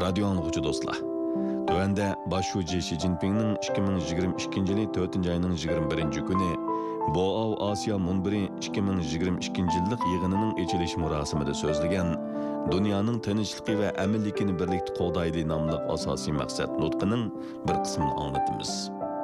Radio anlıqçı dostlar. Tövende başşuci Xi Jinping'nin 2022 yılı 4. ayının 21. günü Boao Asya Munbiri 2022 yıllık yığınının açılış murasimida sözlegen dünyanın tinchligi ve eminlikini birlikte qo'g'daydi nomli asosiy maqsad nutqining bir qismini anglatamiz.